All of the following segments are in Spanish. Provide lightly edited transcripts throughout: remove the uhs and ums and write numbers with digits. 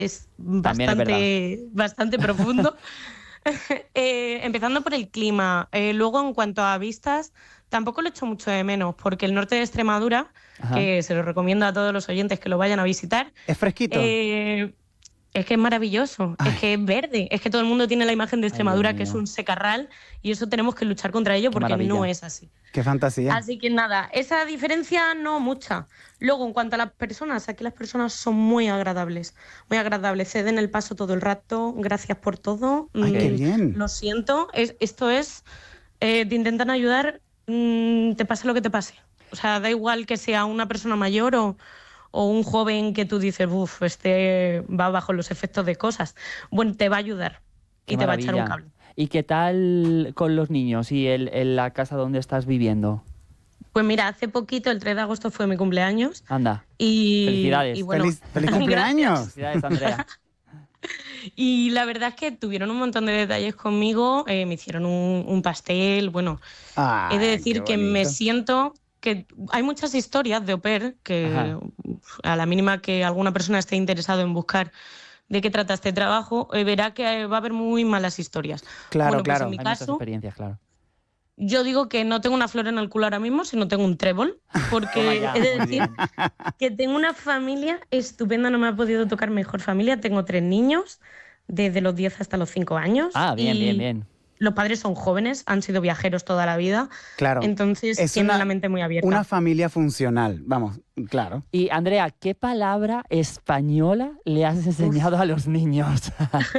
es También es verdad. bastante profundo. Empezando por el clima. Luego, en cuanto a vistas, tampoco lo echo mucho de menos, porque el norte de Extremadura, Ajá. que se lo recomiendo a todos los oyentes que lo vayan a visitar, ¿Es fresquito? es que es maravilloso, Ay. es que es verde, es que todo el mundo tiene la imagen de Ay, Dios Extremadura que es mío. un secarral y eso tenemos que luchar contra ello Qué porque maravilla. no es así. Qué fantasía. Así que nada, esa diferencia no mucha. Luego, en cuanto a las personas, aquí las personas son muy agradables, ceden el paso todo el rato, gracias por todo. Ay, qué bien. Lo siento, esto es, te intentan ayudar, te pase lo que te pase. O sea, da igual que sea una persona mayor o un joven que tú dices, uff, este va bajo los efectos de cosas. Bueno, te va a ayudar Qué y te va a echar un maravilla. cable. ¿Y qué tal con los niños y la casa donde estás viviendo? Pues mira, hace poquito, el 3 de agosto fue mi cumpleaños Anda. y, Felicidades. y bueno, ¡Feliz cumpleaños! Felicidades, Andrea. y la verdad es que tuvieron un montón de detalles conmigo, me hicieron un pastel, bueno, Ay, he de qué decir que me bonito. siento que hay muchas historias de au pair que Ajá. a la mínima que alguna persona esté interesado en buscar de qué trata este trabajo, verá que va a haber muy malas historias. Claro, Bueno, pues claro. en mi Hay muchas caso, experiencias, claro. yo digo que no tengo una flor en el culo ahora mismo, sino tengo un trébol, Toma porque ya, he de muy decir bien. que tengo una familia estupenda, no me ha podido tocar mejor familia. Tengo 3 niños, desde los 10 hasta los 5 años. Ah, bien, y bien, bien. los padres son jóvenes, han sido viajeros toda la vida, Claro. entonces Es tienen una- la mente muy abierta. Una familia funcional, vamos, claro. Y Andrea, ¿qué palabra española le has enseñado a los niños?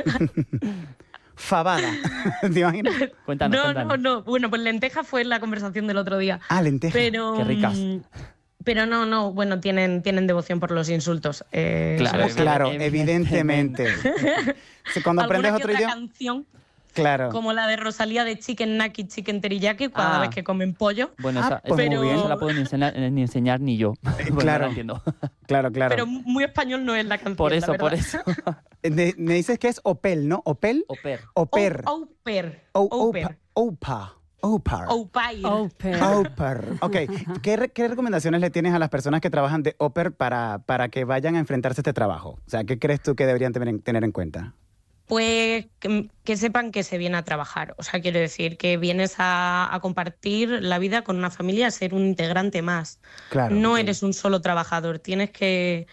Fabada. ¿Te imaginas? Cuéntanos, No, cuéntanos. no. Bueno, pues lenteja fue la conversación del otro día. Ah, lenteja. Pero, Qué ricas. pero no, bueno, tienen devoción por los insultos. Claro, se lo Claro, saben. evidentemente. Sí, cuando Alguna aprendes que otro otra idioma. canción, Claro. como la de Rosalía de Chicken Naki, Chicken Teriyaki, cada Ah. vez que comen pollo. Bueno, Ah, esa, pues esa muy bien. no la puedo ni enseñar ni yo. Porque no claro. la entiendo. Claro, claro. Pero muy español no es la canción. Por la eso, verdad. por eso. Me dices que es Opel, ¿no? ¿Opel? Au pair. Au pair. Au pair. Au- Au pair. Opa. Opa. Au pair. Au pair. Au pair. Ok, ¿qué recomendaciones le tienes a las personas que trabajan de au pair para que vayan a enfrentarse a este trabajo? O sea, ¿qué crees tú que deberían tener en cuenta? Pues que sepan que se viene a trabajar. O sea, quiero decir que vienes a compartir la vida con una familia, a ser un integrante más. Claro. No ok. eres un solo trabajador, tienes que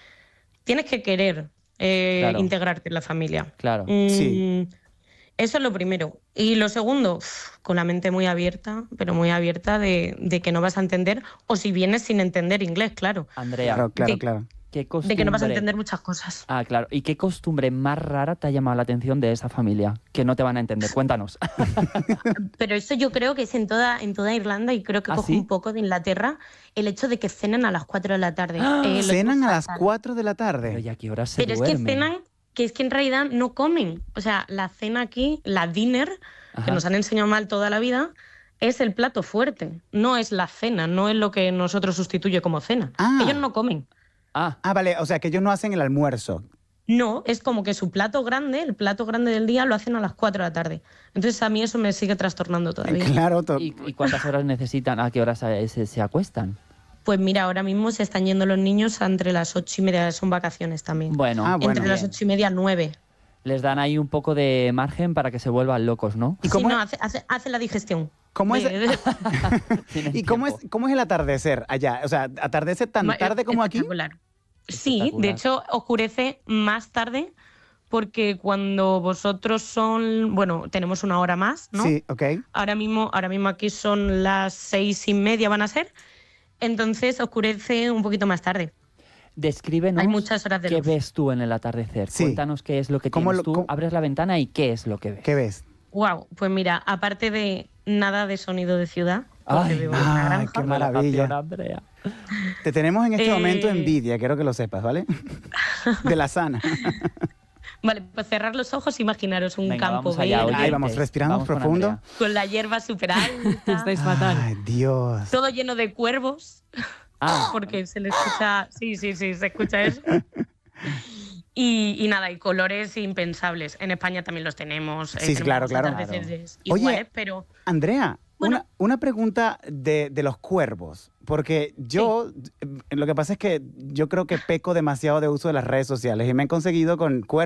querer Claro. integrarte en la familia. Claro. Sí. Eso es lo primero. Y lo segundo, con la mente muy abierta, pero muy abierta de que no vas a entender, o si vienes sin entender inglés, claro, Andrea, Claro, claro, de- claro. ¿qué costumbre? de que no vas a entender muchas cosas. Ah, claro. ¿Y qué costumbre más rara te ha llamado la atención de esa familia? Que no te van a entender. Cuéntanos. Pero eso yo creo que es en toda Irlanda y creo que ¿Ah, coge sí? un poco de Inglaterra el hecho de que cenan a las 4 de la tarde. ¡Ah! Lo Cenan llevo a las fatal. 4 de la Pero tarde. ¿y a qué hora se Pero es que duermen? cenan, que es que en realidad no comen. O sea, la cena aquí, la dinner, Ajá. que nos han enseñado mal toda la vida, es el plato fuerte. No es la cena, no es lo que nosotros sustituye como cena. Ah. Ellos no comen. Ah, Ah, vale, o sea, que ellos no hacen el almuerzo. No, es como que su plato grande, el plato grande del día, lo hacen a las 4 de la tarde. Entonces a mí eso me sigue trastornando todavía. Claro, ¿y cuántas horas necesitan? ¿A qué horas se acuestan? Pues mira, ahora mismo se están yendo los niños entre las 8:30, son vacaciones también. Bueno, Ah, bueno. Entre las bien. 8:30 y 9. Les dan ahí un poco de margen para que se vuelvan locos, ¿no? ¿Y Sí, cómo no, es- hace la digestión. ¿Cómo es, Tienen ¿Y cómo es, tiempo. cómo es el atardecer allá? O sea, ¿atardece tan tarde como aquí? Espectacular. Sí, Espectacular. de hecho oscurece más tarde porque cuando vosotros bueno, tenemos una hora más, ¿no? Sí, ok. Ahora mismo aquí son las 6:30 van a ser, entonces oscurece un poquito más tarde. Descríbenos Hay muchas horas de qué luz. ves tú en el atardecer. Sí. Cuéntanos qué es lo que ¿Cómo tienes lo- tú. cómo- Abres la ventana y qué es lo que ves. ¿Qué ves? Wow, pues mira, aparte de nada de sonido de ciudad, porque Ay, vivo en una ay, granja, qué maravilla. Relajación, Andrea. Te tenemos en este momento Eh. envidia, quiero que lo sepas, ¿vale? De la sana. Vale, pues cerrar los ojos, imaginaros un Venga, campo vamos allá, verde, Ahí vamos, respiramos Vamos con profundo. Andrea. con la hierba súper alta, Estáis fatal. Ay, Dios. todo lleno de cuervos, Ah, porque se le escucha, sí, se escucha eso. Y nada, y colores impensables. En España también los tenemos. Sí, tenemos claro, claro. atardeceres Oye, iguales, pero Andrea, Bueno. una pregunta de los cuervos, porque yo, lo que pasa es que yo creo que peco demasiado de uso de las redes sociales y me han conseguido con cuervos.